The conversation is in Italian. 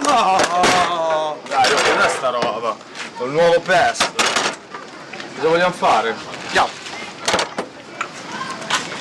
No! Dai, cos'è sta roba? Col nuovo PES. Cosa vogliamo fare? Andiamo!